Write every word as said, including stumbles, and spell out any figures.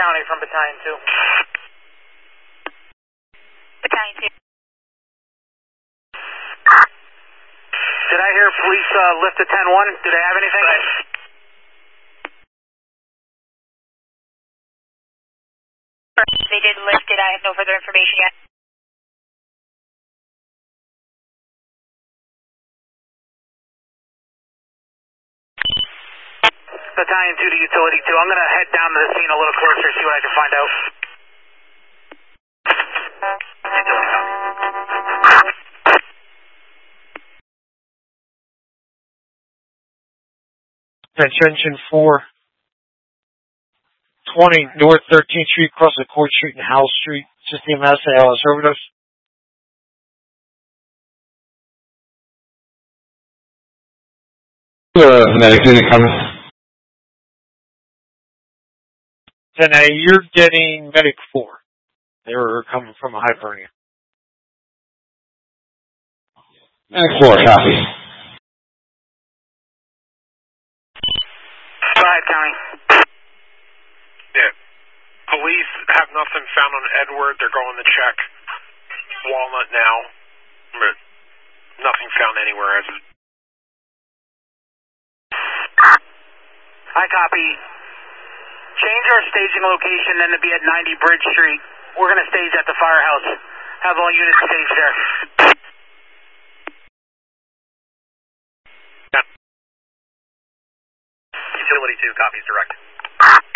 County from Battalion two. Battalion two. Did I hear police uh, lift to ten one? Do they have anything? Right. They did lift it. I have no further information yet. Battalion two to Utility two. I'm going to head down to the scene a little closer, see what I can find out. Utility copy. Attention four twenty North thirteenth Street, across the Court Street and Howell Street. System S A L S overdose. Uh, medic unit coming. ten A, you're getting medic four. They were coming from a hypernia. Medic four, copy. Go ahead, County. Yeah. Police have nothing found on Edward. They're going to check Walnut now. But nothing found anywhere as of... I copy. Change our staging location then to be at ninety Bridge Street. We're going to stage at the firehouse. Have all units staged there. Utility two copies direct.